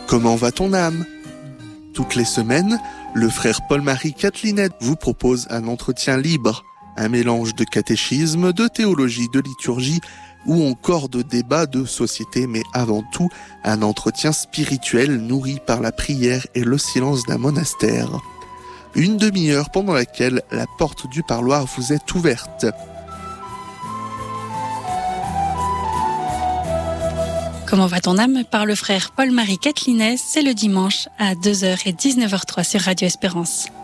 Comment va ton âme ? Toutes les semaines, le frère Paul-Marie Catelinet vous propose un entretien libre, un mélange de catéchisme, de théologie, de liturgie ou encore de débats de société, mais avant tout, un entretien spirituel nourri par la prière et le silence d'un monastère. Une demi-heure pendant laquelle la porte du parloir vous est ouverte. Comment va ton âme par le frère Paul-Marie Catelinet, c'est le dimanche à 2h et 19h03 sur Radio Espérance.